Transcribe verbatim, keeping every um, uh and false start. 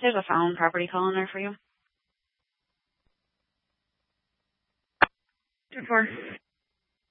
There's a found property call in there for you. Four.